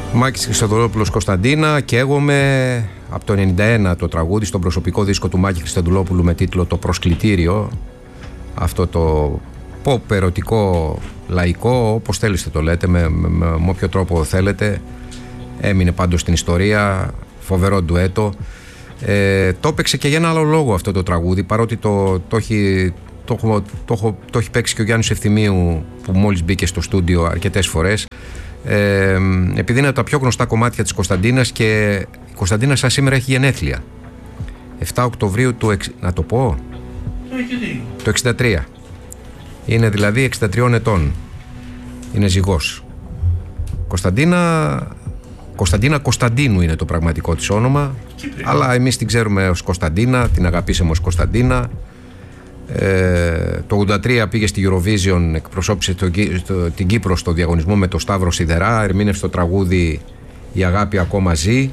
Μάκης Χριστοδουλόπουλος, Κωνσταντίνα. Καίγομαι από το 91 το τραγούδι στον προσωπικό δίσκο του Μάκη Χριστοδουλόπουλου με τίτλο «Το Προσκλητήριο». Αυτό το pop ερωτικό, λαϊκό, όπως θέλετε το λέτε, με όποιο τρόπο θέλετε. Έμεινε πάντως στην ιστορία, φοβερό ντουέτο. Το έπαιξε και για ένα άλλο λόγο αυτό το τραγούδι, παρότι το έχει παίξει και ο Γιάννης Ευθυμίου που μόλις μπήκε στο στούντιο αρκετές φορές. Επειδή είναι από τα πιο γνωστά κομμάτια της Κωνσταντίνας και η Κωνσταντίνα σαν σήμερα έχει γενέθλια. 7 Οκτωβρίου του να το πω, το 63. Είναι δηλαδή 63 ετών. Είναι ζυγός. Κωνσταντίνα Κωνσταντίνου είναι το πραγματικό της όνομα. Αλλά εμείς την ξέρουμε ως Κωνσταντίνα, την αγαπήσαμε ως Κωνσταντίνα. Το 83 πήγε στη Eurovision, εκπροσώπησε την Κύπρο στο διαγωνισμό με το Σταύρο Σιδερά, ερμήνευσε το τραγούδι «Η αγάπη ακόμα ζει».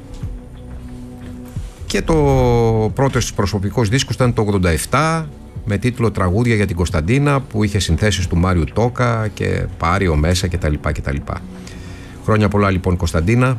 Και το πρώτο στους προσωπικούς δίσκους ήταν το 87 με τίτλο «Τραγούδια για την Κωνσταντίνα», που είχε συνθέσεις του Μάριου Τόκα και Πάριο μέσα κτλ. Χρόνια πολλά λοιπόν Κωνσταντίνα.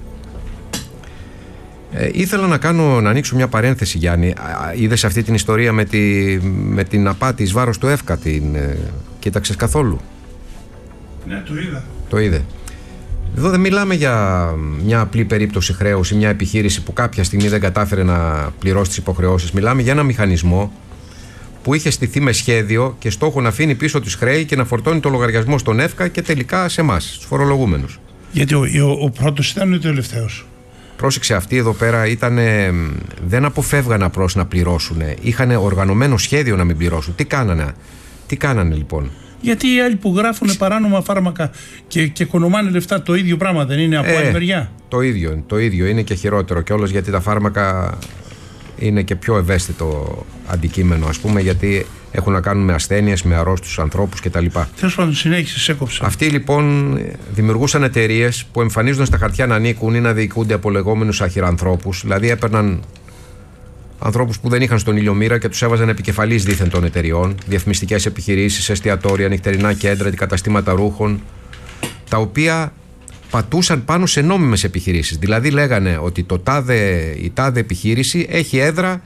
Ήθελα να ανοίξω μια παρένθεση, Γιάννη. Είδες αυτή την ιστορία με την απάτη εις βάρος του ΕΦΚΑ? Την κοίταξες καθόλου? Ναι, το είδα. Το είδε. Εδώ δεν μιλάμε για μια απλή περίπτωση χρέους ή μια επιχείρηση που κάποια στιγμή δεν κατάφερε να πληρώσει τις υποχρεώσεις. Μιλάμε για ένα μηχανισμό που είχε στηθεί με σχέδιο και στόχο να αφήνει πίσω τις χρέη και να φορτώνει το λογαριασμό στον ΕΦΚΑ και τελικά σε εμάς, στους φορολογούμενους. Γιατί ο πρώτος ήταν ο τελευταίος. Πρόσεξε, αυτοί εδώ πέρα δεν αποφεύγαν απλώς να πληρώσουν. Είχαν οργανωμένο σχέδιο να μην πληρώσουν. Τι κάνανε λοιπόν? Γιατί οι άλλοι που γράφουν παράνομα φάρμακα και οικονομάνε λεφτά, το ίδιο πράγμα δεν είναι από άλλη μεριά? Το ίδιο είναι και χειρότερο κιόλας, γιατί τα φάρμακα είναι και πιο ευαίσθητο αντικείμενο, ας πούμε, γιατί έχουν να κάνουν με ασθένειες, με αρρώστους ανθρώπους κτλ. Τέλος πάντων, συνέχισε, έκοψα. Αυτοί λοιπόν δημιουργούσαν εταιρείες που εμφανίζονταν στα χαρτιά να ανήκουν ή να διοικούνται από λεγόμενους αχυρανθρώπους. Δηλαδή έπαιρναν ανθρώπους που δεν είχαν στον ήλιο μοίρα και τους έβαζαν επικεφαλής δήθεν των εταιριών, διαφημιστικές επιχειρήσεις, εστιατόρια, νυχτερινά κέντρα, καταστήματα ρούχων, τα οποία πατούσαν πάνω σε νόμιμες επιχειρήσεις. Δηλαδή λέγανε ότι η τάδε επιχείρηση έχει έδρα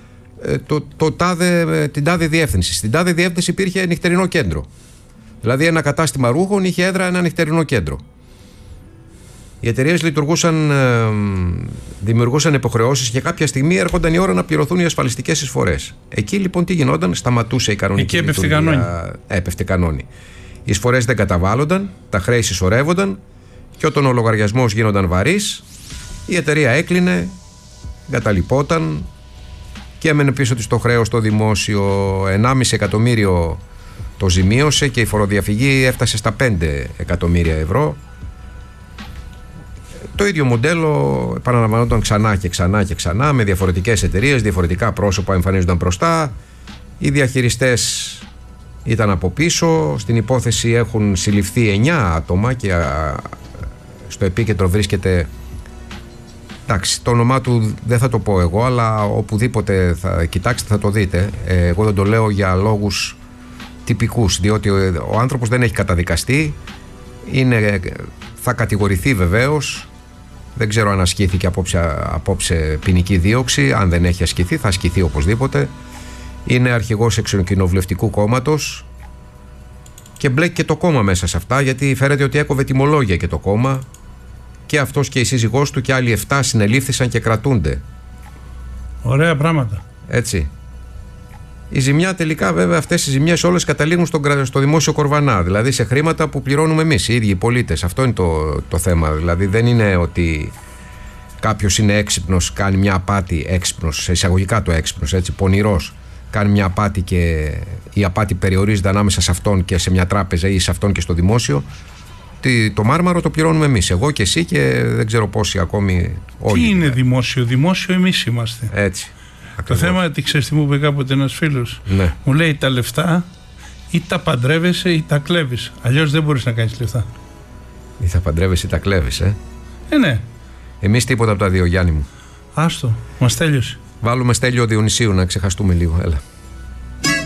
την τάδε διεύθυνση. Στην τάδε διεύθυνση υπήρχε νυχτερινό κέντρο. Δηλαδή ένα κατάστημα ρούχων είχε έδρα ένα νυχτερινό κέντρο. Οι εταιρείες δημιουργούσαν υποχρεώσεις και κάποια στιγμή έρχονταν η ώρα να πληρωθούν οι ασφαλιστικές εισφορές. Εκεί λοιπόν τι γινόταν? Σταματούσε η κανονική λειτουργία. Έπεφτε κανόνι. Οι εισφορές δεν καταβάλλονταν, τα χρέη συσσωρεύονταν και όταν ο λογαριασμός γίνονταν βαρύς, η εταιρεία έκλεινε, εγκαταλειπόταν και έμενε πίσω της το χρέος στο δημόσιο. 1,5 εκατομμύριο το ζημίωσε και η φοροδιαφυγή έφτασε στα 5 εκατομμύρια ευρώ. Το ίδιο μοντέλο επαναλαμβανόταν ξανά και ξανά και ξανά, με διαφορετικές εταιρείες, διαφορετικά πρόσωπα εμφανίζονταν μπροστά. Οι διαχειριστές ήταν από πίσω. Στην υπόθεση έχουν συλληφθεί 9 άτομα και στο επίκεντρο βρίσκεται, εντάξει, το όνομά του δεν θα το πω εγώ, αλλά οπουδήποτε θα κοιτάξετε θα το δείτε. Εγώ δεν το λέω για λόγους τυπικούς, διότι ο άνθρωπος δεν έχει καταδικαστεί, θα κατηγορηθεί βεβαίως. Δεν ξέρω αν ασκήθηκε απόψε ποινική δίωξη. Αν δεν έχει ασκηθεί, θα ασκηθεί οπωσδήποτε. Είναι αρχηγός εξοκοινοβουλευτικού κόμματος και μπλέκει και το κόμμα μέσα σε αυτά, γιατί φέρεται ότι έκοβε τιμολόγια και το κόμμα. Και αυτός και η σύζυγός του και άλλοι 7 συνελήφθησαν και κρατούνται. Ωραία πράγματα. Έτσι. Η ζημιά τελικά, βέβαια, αυτές οι ζημιές όλες καταλήγουν στο δημόσιο κορβανά. Δηλαδή σε χρήματα που πληρώνουμε εμείς οι ίδιοι οι πολίτες. Αυτό είναι το θέμα. Δηλαδή δεν είναι ότι κάποιος είναι έξυπνος, κάνει μια απάτη, έξυπνος, σε εισαγωγικά το έξυπνος, έτσι, πονηρός, κάνει μια απάτη και η απάτη περιορίζεται ανάμεσα σε αυτόν και σε μια τράπεζα ή σε αυτόν και στο δημόσιο. Το μάρμαρο το πληρώνουμε εμείς. Εγώ και εσύ και δεν ξέρω πόσοι ακόμη όλοι. Τι είναι δημόσιο? Δημόσιο εμείς είμαστε. Έτσι. Το θέμα, τι ξέρεις τι μου είπε κάποτε ένας φίλος? Ναι. Μου λέει, τα λεφτά ή τα παντρεύεσαι ή τα κλέβεις. Αλλιώς δεν μπορείς να κάνεις λεφτά. Ή θα παντρεύεσαι ή τα κλέβεις, Ναι. Εμείς τίποτα από τα δύο, Γιάννη μου. Άστο, μας τέλειωσε. Βάλουμε Στέλιο Διονυσίου να ξεχαστούμε λίγο, έλα.